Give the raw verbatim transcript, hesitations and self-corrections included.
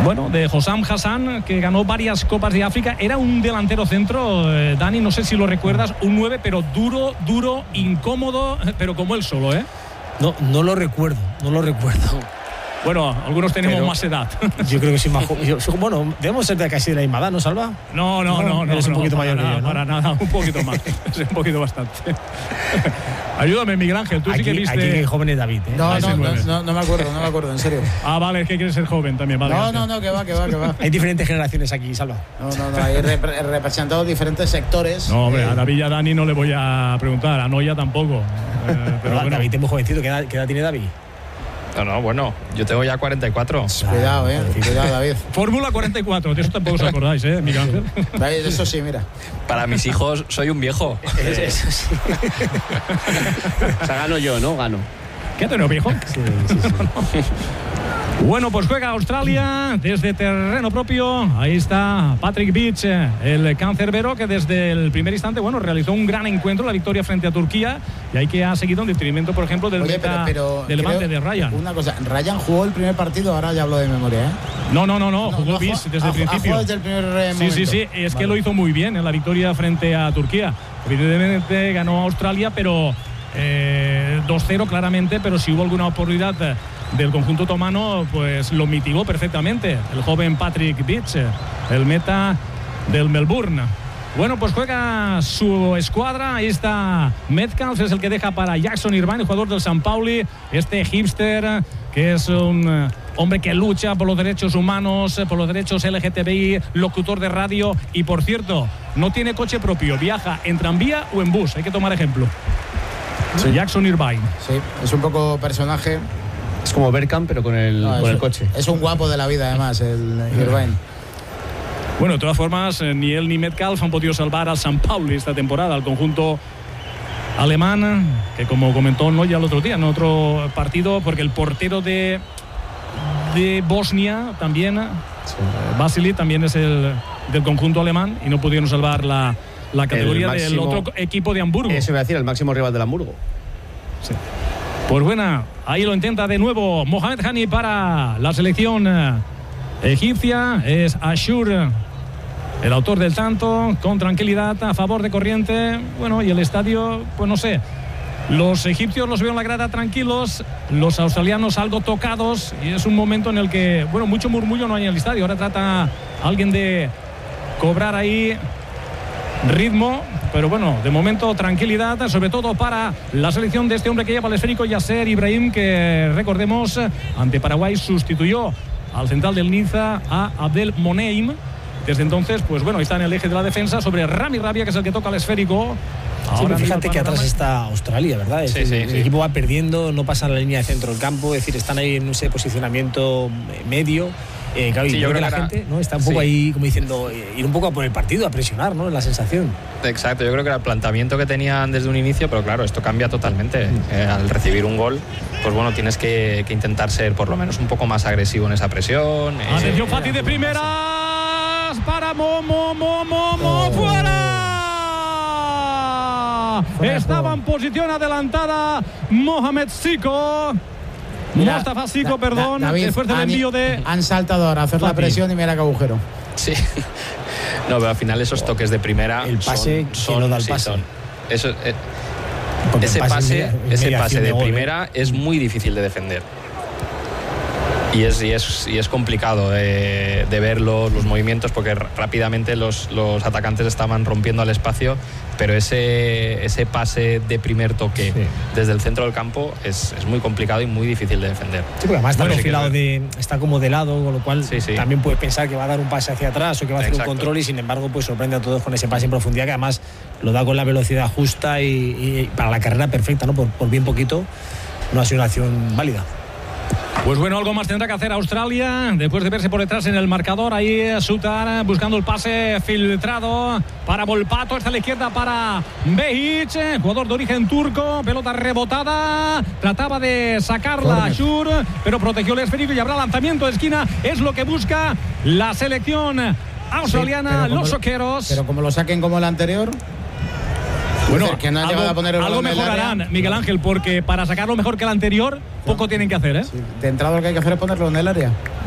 Bueno, de Hossam Hassan, que ganó varias Copas de África. Era un delantero centro, eh, Dani, no sé si lo recuerdas, un nueve, pero duro, duro, incómodo, pero como él solo, ¿eh? No, no lo recuerdo, no lo recuerdo. Bueno, algunos tenemos pero más edad. Yo creo que sí, más joven. Bueno, debemos ser de casi de la misma edad, ¿no, Salva? No, no, no. no eres no, un poquito no, mayor para que nada, yo, ¿no? Para nada, un poquito más. Es un poquito bastante. Ayúdame, Miguel Ángel, tú aquí, sí que viste. Aquí que joven es David, ¿eh? No, no, no, no, no me acuerdo, no me acuerdo, en serio. Ah, vale, es que quieres ser joven también, vale. No, gracias. no, no, que va, que va, que va. Hay diferentes generaciones aquí, Salva. No, no, no, hay rep- representados diferentes sectores. No, hombre, eh, a David y a Dani no le voy a preguntar, a Noya tampoco. Eh, pero Pero bueno. David es muy jovencito, ¿qué edad, qué edad tiene David? No, no, bueno, yo tengo ya cuarenta y cuatro. Cuidado, eh, cuidado, David. Fórmula cuarenta y cuatro, de eso tampoco os acordáis, ¿eh, Miguel Ángel? David, eso sí, mira. Para mis hijos soy un viejo. Eso sí. O sea, gano yo, ¿no? Gano. ¿Qué tenés, viejo? Sí, sí, sí. Bueno, pues juega Australia desde terreno propio. Ahí está Patrick Beach, el cancerbero, que desde el primer instante, bueno, realizó un gran encuentro, la victoria frente a Turquía, y ahí que ha seguido en detrimento, por ejemplo, del Oye, meta pero, pero de Levante, creo- de Ryan. Una cosa, Ryan jugó el primer partido, ahora ya hablo de memoria, ¿eh? No, no, no, no, jugó ha Beach jugado- desde ha- el principio. Ha jugado desde el primer eh, Sí, momento. sí, sí, es que Vale. lo hizo muy bien en la victoria frente a Turquía. Evidentemente ganó Australia, pero eh, dos cero claramente, pero si hubo alguna oportunidad eh, del conjunto otomano, pues lo mitigó perfectamente el joven Patrick Beach, el meta del Melbourne. Bueno, pues juega su escuadra. Ahí está Metcalf, es el que deja para Jackson Irvine, el jugador del San Pauli, este hipster que es un eh, hombre que lucha por los derechos humanos, por los derechos L G T B I, locutor de radio y, por cierto, no tiene coche propio, viaja en tranvía o en bus, hay que tomar ejemplo. Sí. Jackson Irvine. Sí, es un poco personaje. Es como Bergkamp, pero con el, No, con es, el coche. Es un guapo de la vida, además, el Irvine. Bueno, de todas formas, eh, ni él ni Metcalf han podido salvar al San Pauli esta temporada, al conjunto alemán, que como comentó Noya el otro día en otro partido, porque el portero de, de Bosnia también, eh, Vasily, también es el del conjunto alemán y no pudieron salvar la, la categoría máximo- del otro equipo de Hamburgo. Eso iba a decir, el máximo rival del Hamburgo. Sí. Pues buena, ahí lo intenta de nuevo Mohamed Hani para la selección eh, egipcia. Es Ashur el autor del tanto, con tranquilidad, a favor de corriente. Bueno, y el estadio, pues no sé, los egipcios los veo en la grada tranquilos, los australianos algo tocados, y es un momento en el que, bueno, mucho murmullo no hay en el estadio. Ahora trata alguien de cobrar ahí ritmo, pero bueno, de momento tranquilidad, sobre todo para la selección de este hombre que lleva el esférico, Yasser Ibrahim, que recordemos ante Paraguay sustituyó al central del Niza a Abdel Moneim. Desde entonces, pues bueno, está en el eje de la defensa sobre Rami Rabia, que es el que toca el esférico. Sí, Ahora pero mismo fíjate el que atrás panorama- está Australia, ¿verdad? Es Sí, decir, sí, el sí. equipo va perdiendo, no pasan la línea de centro del campo, es decir, están ahí en ese posicionamiento medio. Eh, claro, y Sí, yo creo que creo la que ahora- gente, ¿no?, está un poco sí. ahí como diciendo, eh, ir un poco a por el partido, a presionar, ¿no?, la sensación. Exacto, yo creo que era el planteamiento que tenían desde un inicio, pero claro, esto cambia totalmente. Eh, al recibir un gol, pues bueno, tienes que, que intentar ser por lo menos un poco más agresivo en esa presión. eh, Atención, Fati de primeras para Momo, Momo, Momo, fuera. Fuera de Estaba juego. en posición adelantada Mohamed Siko. Mira, Mustafa Siko, Da- perdón, Da- David, después del han- envío de... Han saltado ahora a hacer la Fati. presión y mira qué agujero. Sí. No, pero al final esos toques de primera. El pase, son, que son, no da el sí, pase. son- eso, eh, Porque ese el pase, es media- es ese mediación pase de gol, ¿eh? primera es muy difícil de defender. Y es, y es, y es complicado de, de ver los, los movimientos, porque r- rápidamente los, los atacantes estaban rompiendo al espacio, pero ese, ese pase de primer toque Sí. desde el centro del campo es, es muy complicado y muy difícil de defender. Sí, porque además está Bueno, sí que perfilado es de, está como de lado, con lo cual Sí, sí. también puedes pensar que va a dar un pase hacia atrás o que va a hacer Exacto. un control, y sin embargo pues sorprende a todos con ese pase en profundidad, que además lo da con la velocidad justa y, y para la carrera perfecta, ¿no? Por, por bien poquito no ha sido una acción válida. Pues bueno, algo más tendrá que hacer Australia después de verse por detrás en el marcador. Ahí Sutar buscando el pase filtrado para Volpato. Está a la izquierda para Behic, jugador de origen turco. Pelota rebotada. Trataba de sacarla Ashur, pero protegió el esférico y habrá lanzamiento de esquina. Es lo que busca la selección australiana, Sí, pero como los lo- soqueros. Pero como lo saquen como el anterior. Bueno, Es decir, que no han llegado a poner el algo balón en el mejorarán, área. Miguel Ángel, porque para sacarlo mejor que el anterior, poco tienen que hacer, ¿eh? Sí, de entrada lo que hay que hacer es ponerlo en el área.